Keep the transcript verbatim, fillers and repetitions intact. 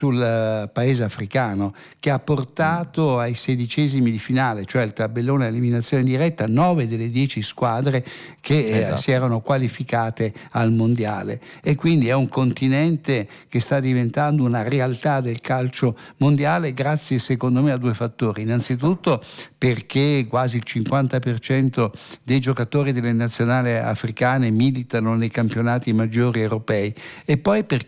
sul uh, paese africano, che ha portato ai sedicesimi di finale, cioè il tabellone a eliminazione diretta, nove delle dieci squadre che esatto. eh, si erano qualificate al mondiale, e quindi è un continente che sta diventando una realtà del calcio mondiale grazie secondo me a due fattori. Innanzitutto perché quasi il cinquanta per cento dei giocatori delle nazionali africane militano nei campionati maggiori europei, e poi perché